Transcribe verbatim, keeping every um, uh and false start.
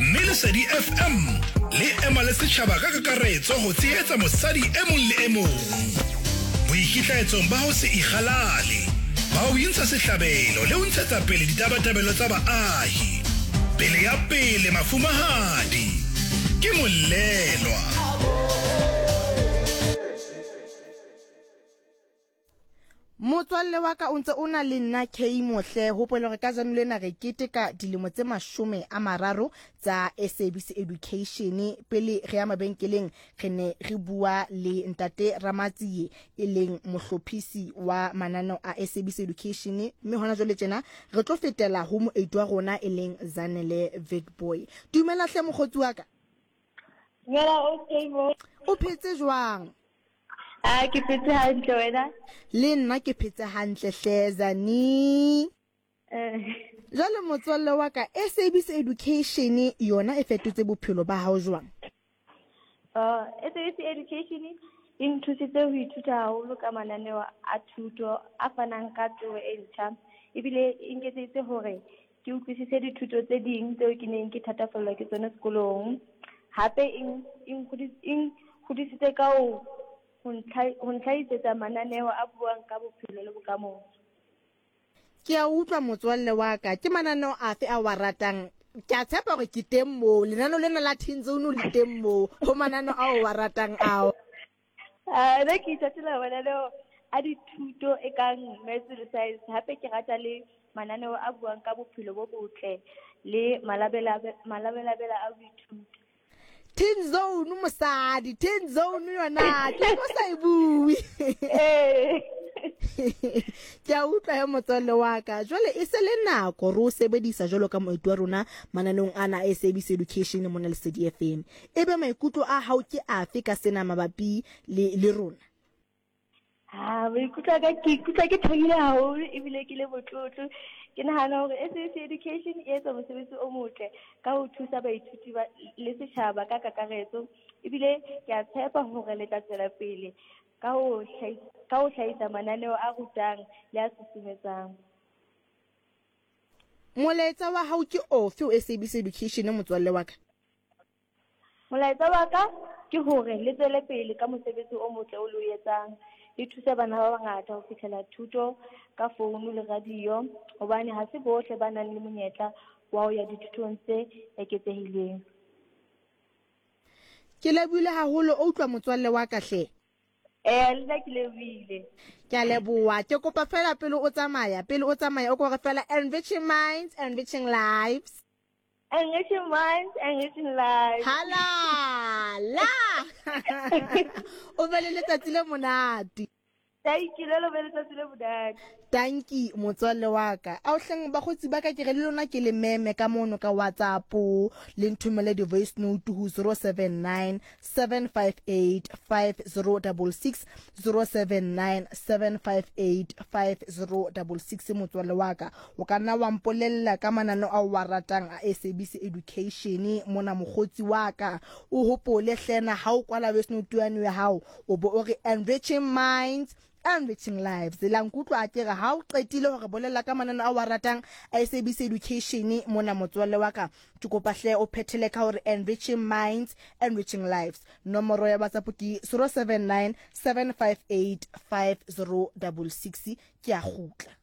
mme Lesedi F M le ema le setjhaba ka kakaretso ho tshehetsa mosadi e mong le e mong. Boikitlaetsong ba ho se ikgalale, ba ho intsha sehlabelo le ho ntshetsa pele ditabatabelo tsa baahi. Pele ya pele mafumahadi ke Molelwa. Motswalle wa ka o ntse o na le nna K Mohle hopolo re ka jano lena re keteka dilemo tse mashome a mararo tsa S A B C Education pele re ya mabenkeleng re ne re bua le ntate Ramatsiye e leng mohlophisi wa mananeo a S A B C Education, mme hona jwale tjena re tlo fetela ho moedi wa rona e leng Zanele Witbooi. Dumela hle mokgotsi wa ka. Dumela okay mo. O phetse jwang? Ah ke phetse hantle wena? Le nna ke phetse hantle hle Zani. Eh Jwale motswalle wa ka S A B C Education yona e fetotse bophelo ba hao jwang? Uh S A B C Education e nthusitse ho ithuta haholo ka mananeo a thuto a fanang ka tsebo e ntjha, ebile e nketseditse hore ke utlwisise dithuto tse ding tseo ke neng ke thatafallwa ke tsona sekolong. Hape in in kgodisitse ka ho ho ntlhaisetsa mananeo a buang ka bophelo le bokamoso. Ke a utlwa motswalle wa ka, ke mananeo afe a wa ratang? Ke a tshepa hore ke teng moo, lenaneo lena la Teen Zone le teng moo, ho mananeo a wa ratang ao. Ah nna ke ithatela mananeo a dithuto e kang maths le science, hape ke rata le mananeo a buang ka bophelo bo botle le malabela a boithuto. Teen Zone mosadi, Teen Zone yona ke go sa e bue. Eh Ke a utlwa he motswalle wa ka. Jwale e se le nako re o sebedisa jwalo ka moedi wa rona mananeong ana S A B C Education mona Lesedi F M. Ebe maikutlo a hao ke afe ka sena mabapi le le rona? Ah maikutlo ka ke ikutla ke thabile haholo ebile ke le botlotlo. Ke nahana hore S A B C Education e etsa mosebetsi o motle ka ho thusa baithuti ba le setjhaba ka kakaretso, ebile ke a tshepa hore le tla tswela pele ka ho ka ho hlahisa mananeo a rutang le a susumetsang. Molaetsa wa hao ke ofe o S A B C Education motswalle wa ka? Molaetsa wa ka ke hore le tswele pele ka mosebetsi o motle o lo etsang, le thusa bana ba bangata ho fihlella thuto ka founu le radio, hobane ha se bohle ba nang le monyetla wa ho ya dithutong tse eketsehileng. Ke lebohile haholo o utlwa motswalle wa ka hle. Eh le ke lebohile. Ke a leboha, ke kopa fela pele o tsamaya, pele o tsamaya o go re fela enriching minds, enriching lives. Enriching minds, enriching lives. Hala la. O be le letsatsi le monate. Thank you, lo be letsatsi le monate. Thank you motswalle wa ka. A o hleng ba khotsi ba ka ke re le lona ke le meme ka mono ka WhatsApp le nthumele di voice note ho zero seven nine seven five eight five zero six six zero seven nine seven five eight five zero six six motswalle wa ka. O ka nna wa mpolella ka manano a wa ratang a S A B C Education mona mogotsi wa ka. O hopole hlena ha o kwala voice note ya nwe hao o bo o re enriching minds, enriching lives. La nkutlwa a kere ha o qetile hore bolella ka manano a wa ratang a S A B C Education mona motswalle wa ka, ke kopa hle o phethele ka hore enriching minds, enriching lives. Nomoro ya WhatsApp ke zero seven nine seven five eight five zero six six. Ke a gutla.